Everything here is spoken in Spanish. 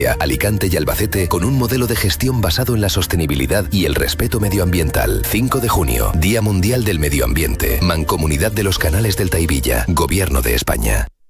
Alicante y Albacete con un modelo de gestión basado en la sostenibilidad y el respeto medioambiental. 5 de junio, Día Mundial del Medio Ambiente. Mancomunidad de los Canales del Taivilla. Gobierno de España.